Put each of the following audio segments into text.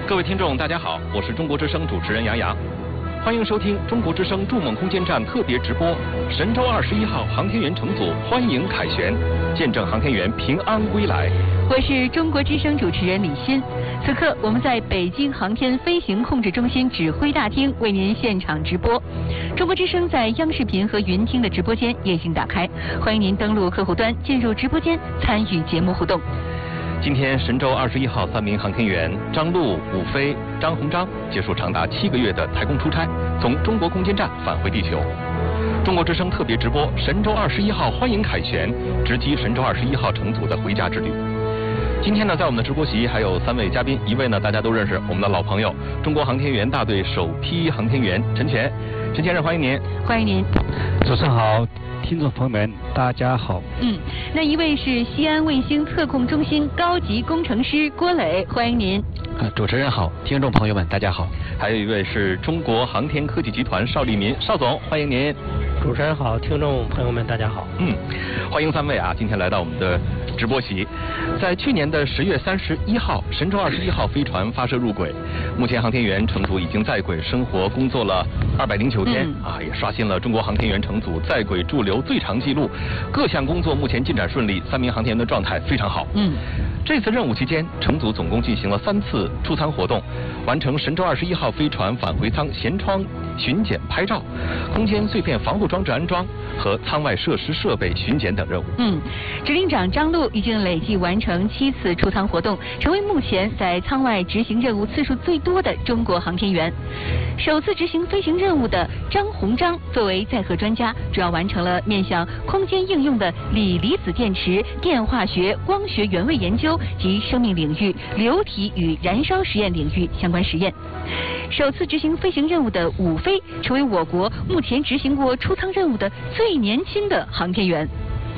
各位听众，大家好，我是中国之声主持人杨洋，欢迎收听中国之声筑梦空间站特别直播。神舟21号航天员乘组欢迎凯旋，见证航天员平安归来。 我是中国之声主持人李欣，此刻我们在北京航天飞行控制中心指挥大厅为您现场直播。中国之声在央视频和云听的直播间也已经打开，欢迎您登录客户端进入直播间参与节目互动。 今天神舟21号3名航天员张陆、伍飞、张鸿章结束长达7个月的太空出差，从中国空间站返回地球。中国之声特别直播神舟21号欢迎凯旋，直击神舟21号乘组的回家之旅。今天呢，在我们的直播席还有3位嘉宾，一位呢大家都认识，我们的老朋友，中国航天员大队首批航天员陈全。陈先生，欢迎您。 欢迎您。 主持人好，听众朋友们，大家好。 那一位是西安卫星测控中心高级工程师郭磊，欢迎您。 主持人好，听众朋友们，大家好。 还有一位是中国航天科技集团邵立民邵总，欢迎您。 主持人好，听众朋友们，大家好。 欢迎3位啊，今天来到我们的直播席。在去年的10月31号，神舟21号飞船发射入轨，目前航天员乘组已经在轨生活工作了209天也刷新了中国航天员乘组在轨驻留最长纪录。各项工作目前进展顺利，3名航天员的状态非常好。这次任务期间，乘组总共进行了3次出舱活动，完成神舟21号飞船返回舱舷窗巡检拍照、空间碎片防护装置安装和舱外设施设备巡检等任务。 指令长张陆已经累计完成7次出舱活动，成为目前在舱外执行任务次数最多的中国航天员。首次执行飞行任务的张鸿章作为载荷专家，主要完成了面向空间应用的锂离子电池、电化学、光学原位研究及生命领域、流体与燃烧实验领域相关实验。首次执行飞行任务的伍飞成为我国目前执行过出舱任务的最年轻的航天员。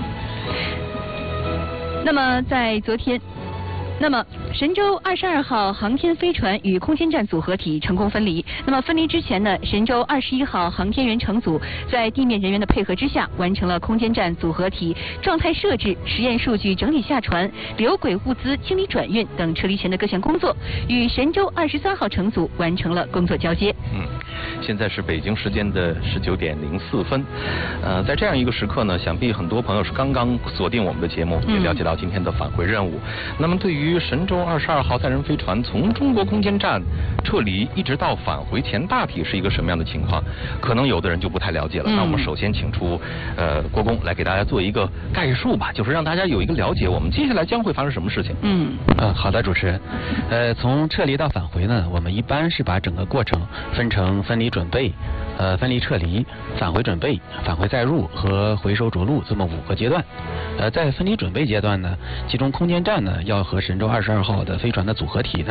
那么在昨天，神舟22号航天飞船与空间站组合体成功分离。那么分离之前呢，神舟21号航天员乘组在地面人员的配合之下，完成了空间站组合体状态设置、实验数据整理下传、留轨物资清理转运等撤离前的各项工作，与神舟23号乘组完成了工作交接。 现在是北京时间的19点04分。在这样一个时刻呢，想必很多朋友是刚刚锁定我们的节目，也了解到今天的返回任务。那么对于神舟22号载人飞船从中国空间站撤离一直到返回前，大体是一个什么样的情况？可能有的人就不太了解了。那我们首先请出郭工来给大家做一个概述吧，就是让大家有一个了解，我们接下来将会发生什么事情。 好的，主持人。从撤离到返回呢，我们一般是把整个过程分成分离准备、分离撤离、返回准备、返回载入和回收着陆这么5个阶段。在分离准备阶段呢，其中空间站呢要和神舟22号的飞船的组合体呢